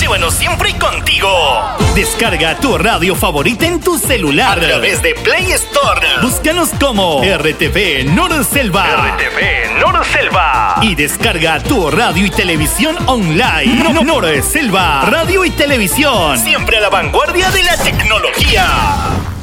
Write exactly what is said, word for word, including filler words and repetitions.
llévanos siempre contigo. Descarga tu radio favorita en tu celular a través de Play Store. Búscanos como R T V Norselva. R T V Norselva. Y descarga tu radio y televisión online. No, no, Norselva. Radio y televisión. Siempre a la vanguardia de la tecnología.